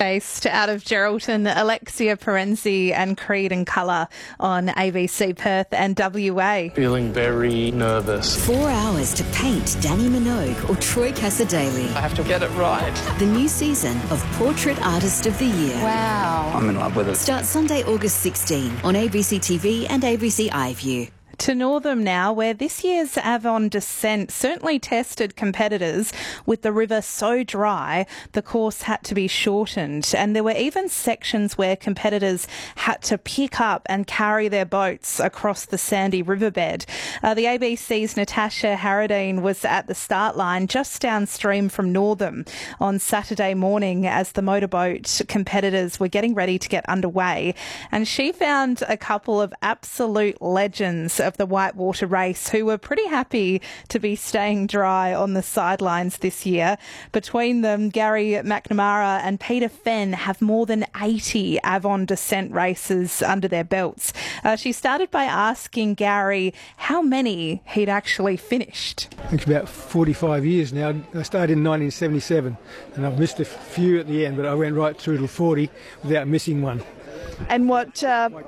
Based out of Geraldton, Alexia Perenzi and Creed and Colour on ABC Perth and WA. Feeling very nervous. 4 hours to paint Danny Minogue or Troy Cassar-Daley. I have to get it right. The new season of Portrait Artist of the Year. Wow. I'm in love with it. Starts Sunday, August 16 on ABC TV and ABC iView. To Northam now, where this year's Avon Descent certainly tested competitors. With the river so dry, the course had to be shortened, and there were even sections where competitors had to pick up and carry their boats across the sandy riverbed. The ABC's Natasha Harradine was at the start line just downstream from Northam on Saturday morning as the motorboat competitors were getting ready to get underway, and she found a couple of absolute legends of the whitewater race who were pretty happy to be staying dry on the sidelines this year. Between them, Gary McNamara and Peter Fenn have more than 80 Avon Descent races under their belts. She started by asking Gary how many he'd actually finished. I think about 45 years now. I started in 1977 and I've missed a few at the end, but I went right through to 40 without missing one. And what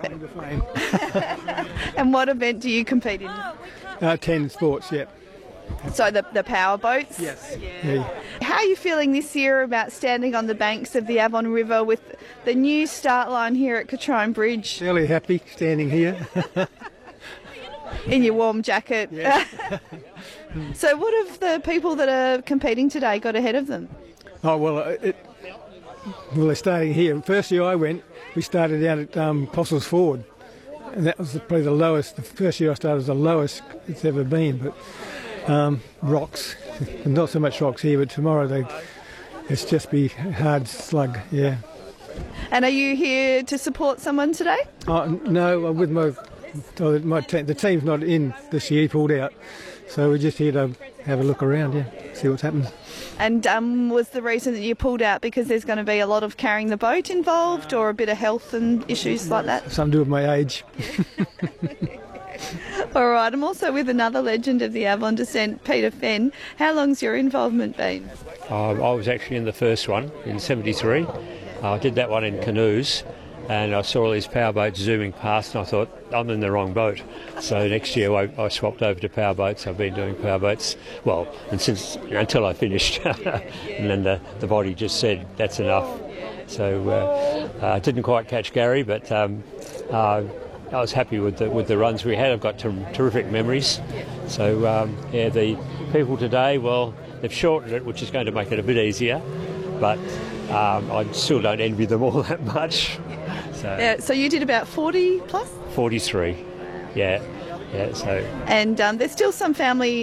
and what event do you compete in? 10 sports, yeah. So the power boats? Yes. Yeah. How are you feeling this year about standing on the banks of the Avon River with the new start line here at Catrine Bridge? Fairly happy standing here. In your warm jacket. Yeah. So what have the people that are competing today got ahead of them? Oh, well, they're starting here. First year I went, we started down at Postles Ford, and that was probably the lowest. The first year I started was the lowest it's ever been, but rocks, not so much rocks here, but tomorrow it's just be hard slug, yeah. And are you here to support someone today? No, I'm with the team's not in this year, pulled out, so we're just here to have a look around, yeah, see what's happening. And was the reason that you pulled out because there's going to be a lot of carrying the boat involved, or a bit of health and issues like that? Something to do with my age. All right, I'm also with another legend of the Avon Descent, Peter Fenn. How long's your involvement been? I was actually in the first one in 73. I did that one in canoes, and I saw all these powerboats zooming past, and I thought, I'm in the wrong boat. So next year I swapped over to powerboats. I've been doing powerboats, well, and until I finished. And then the body just said, that's enough. So I didn't quite catch Gary, but I was happy with the runs we had. I've got terrific memories. So, the people today, well, they've shortened it, which is going to make it a bit easier, but I still don't envy them all that much. So you did about 40 plus? 43, yeah. So. And there's still some family